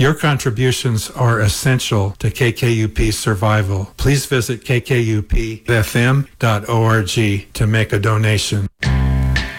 Your contributions are essential to KKUP's survival. Please visit kkupfm.org to make a donation.